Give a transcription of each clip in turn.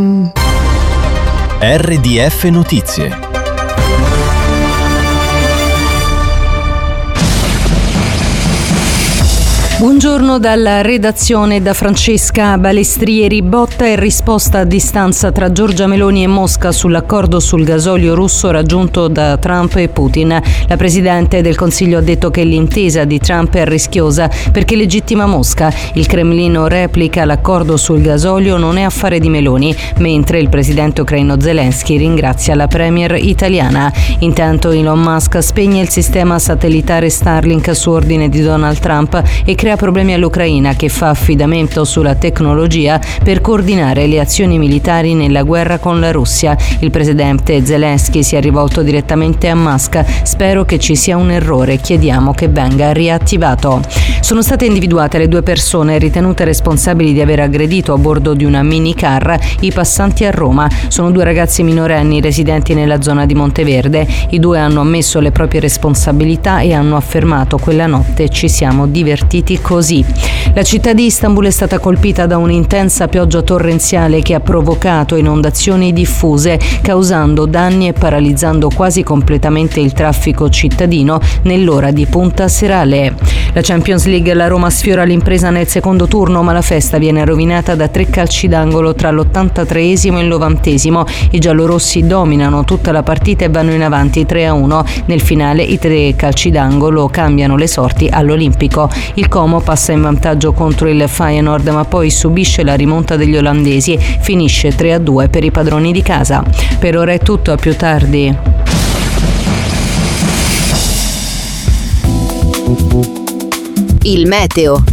RDF Notizie. Buongiorno dalla redazione, da Francesca Balestrieri. Botta e risposta a distanza tra Giorgia Meloni e Mosca sull'accordo sul gasolio russo raggiunto da Trump e Putin. La Presidente del Consiglio ha detto che l'intesa di Trump è rischiosa perché legittima Mosca. Il Cremlino replica: l'accordo sul gasolio non è affare di Meloni, mentre il presidente ucraino Zelensky ringrazia la premier italiana. Intanto Elon Musk spegne il sistema satellitare Starlink su ordine di Donald Trump e crea problemi all'Ucraina, che fa affidamento sulla tecnologia per coordinare le azioni militari nella guerra con la Russia. Il presidente Zelensky si è rivolto direttamente a Musk: spero che ci sia un errore, chiediamo che venga riattivato. Sono state individuate le 2 persone ritenute responsabili di aver aggredito a bordo di una minicar i passanti a Roma. Sono 2 ragazzi minorenni residenti nella zona di Monteverde. I 2 hanno ammesso le proprie responsabilità e hanno affermato: quella notte ci siamo divertiti così. La città di Istanbul è stata colpita da un'intensa pioggia torrenziale che ha provocato inondazioni diffuse, causando danni e paralizzando quasi completamente il traffico cittadino nell'ora di punta serale. La Champions League, la Roma sfiora l'impresa nel secondo turno, ma la festa viene rovinata da 3 calci d'angolo tra l'83esimo e il 90esimo. I giallorossi dominano tutta la partita e vanno in avanti 3-1. Nel finale i 3 calci d'angolo cambiano le sorti all'Olimpico. Il Como passa in vantaggio contro il Feyenoord, ma poi subisce la rimonta degli olandesi. Finisce 3-2 per i padroni di casa. Per ora è tutto, a più tardi. Il meteo.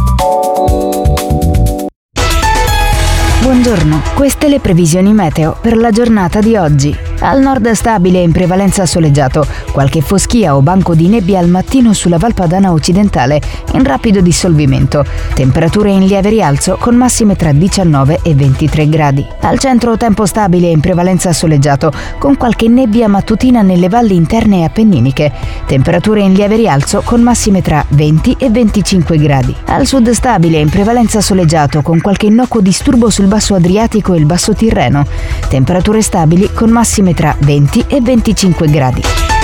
Buongiorno, queste le previsioni meteo per la giornata di oggi. Al nord stabile e in prevalenza soleggiato, qualche foschia o banco di nebbia al mattino sulla Val Padana occidentale, in rapido dissolvimento. Temperature in lieve rialzo con massime tra 19 e 23 gradi. Al centro tempo stabile e in prevalenza soleggiato, con qualche nebbia mattutina nelle valli interne e appenniniche. Temperature in lieve rialzo con massime tra 20 e 25 gradi. Al sud stabile e in prevalenza soleggiato, con qualche innocuo disturbo sul basso Adriatico e il basso Tirreno. Temperature stabili con massime tra 20 e 25 gradi.